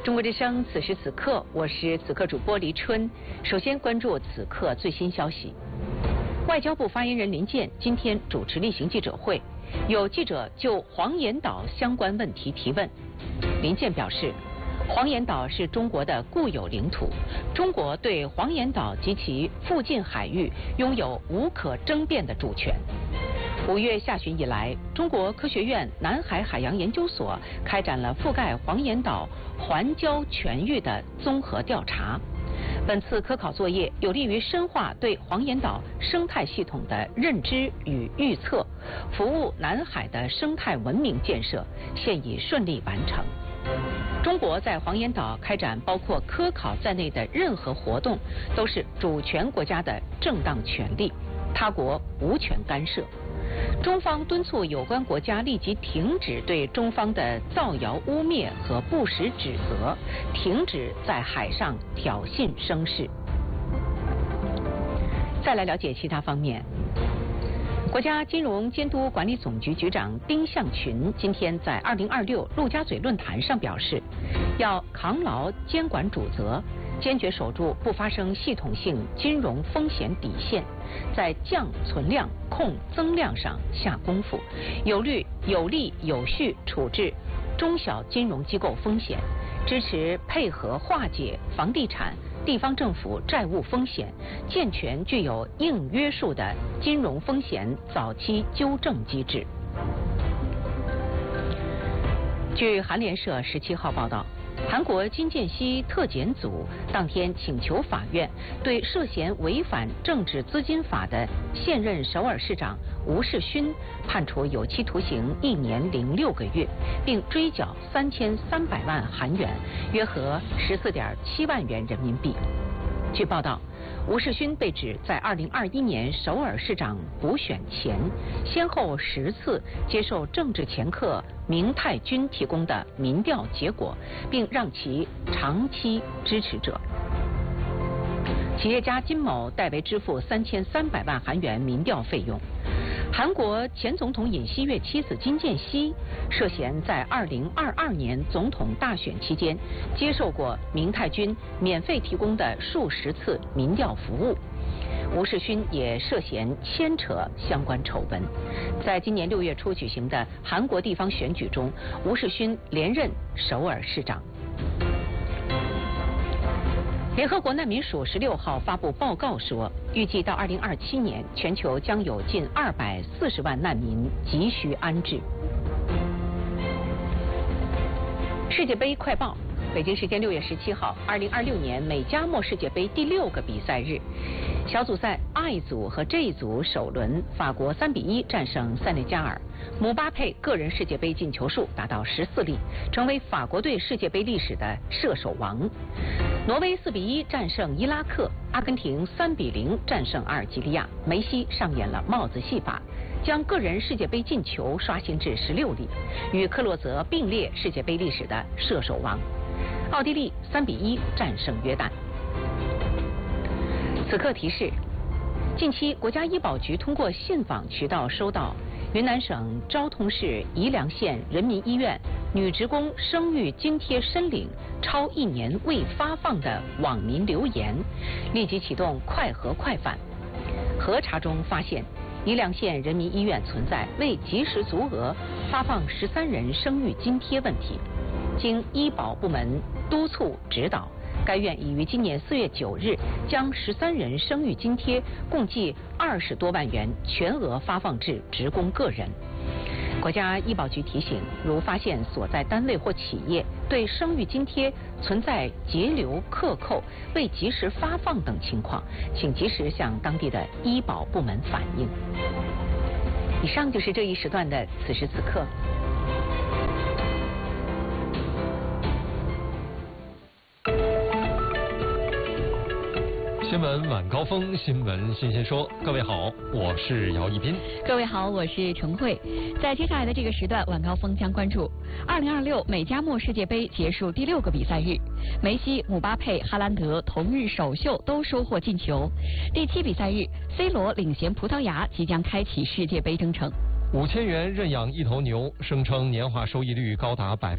中国之声，此时此刻，我是此刻主播黎春。首先关注此刻最新消息。外交部发言人林健今天主持例行记者会，有记者就黄岩岛相关问题提问。林健表示，黄岩岛是中国的固有领土，中国对黄岩岛及其附近海域拥有无可争辩的主权。5月下旬以来，中国科学院南海海洋研究所开展了覆盖黄岩岛环礁全域的综合调查。本次科考作业有利于深化对黄岩岛生态系统的认知与预测，服务南海的生态文明建设，现已顺利完成。中国在黄岩岛开展包括科考在内的任何活动，都是主权国家的正当权利，他国无权干涉。中方敦促有关国家立即停止对中方的造谣污蔑和不实指责，停止在海上挑衅生事。再来了解其他方面。国家金融监督管理总局局长丁向群今天在2026陆家嘴论坛上表示，要扛牢监管主责，坚决守住不发生系统性金融风险底线，在降存量、控增量上下功夫，有力有序处置中小金融机构风险，支持配合化解房地产、地方政府债务风险，健全具有硬约束的金融风险早期纠正机制。据韩联社17号报道，韩国金建熙特检组当天请求法院对涉嫌违反政治资金法的现任首尔市长吴世勋判处有期徒刑1年06个月，并追缴3300万韩元，约合14.7万元人民币。据报道，吴世勋被指在2021年首尔市长补选前，先后10次接受政治掮客明泰君提供的民调结果，并让其长期支持者。企业家金某代为支付3300万韩元民调费用。韩国前总统尹锡悦妻子金建熙涉嫌在2022年总统大选期间接受过明泰君免费提供的数十次民调服务。吴世勋也涉嫌牵扯相关丑闻。在今年6月初举行的韩国地方选举中，吴世勋连任首尔市长。联合国难民署16号发布报告说，预计到2027年，全球将有近240万难民急需安置。世界杯快报，北京时间6月17号，2026年美加墨世界杯第6个比赛日，小组赛 I 组和 J 组首轮，法国3-1战胜塞内加尔，姆巴佩个人世界杯进球数达到14粒，成为法国队世界杯历史的射手王。挪威4-1战胜伊拉克，阿根廷3-0战胜阿尔及利亚，梅西上演了帽子戏法，将个人世界杯进球刷新至16粒，与克洛泽并列世界杯历史的射手王。奥地利3-1战胜约旦。此刻提示：近期国家医保局通过信访渠道收到云南省昭通市宜良县人民医院女职工生育津贴申领超1年未发放的网民留言，立即启动快核快返。核查中发现，宜良县人民医院存在未及时足额发放13人生育津贴问题。经医保部门督促指导，该院已于今年4月9日将13人生育津贴共计20多万元全额发放至职工个人。国家医保局提醒，如发现所在单位或企业对生育津贴存在截留、克扣、未及时发放等情况，请及时向当地的医保部门反映。以上就是这一时段的此时此刻。 新闻晚高峰，新闻新鲜说。各位好，我是姚一斌。 各位好，我是程慧。在接下来的这个时段，晚高峰将关注2026美加墨世界杯结束第6个比赛日，梅西、姆巴佩、哈兰德同日首秀都收获进球。第7比赛日 ，C 罗领衔葡萄牙即将开启世界杯征程。 5000元认养一头牛，声称年化收益率高达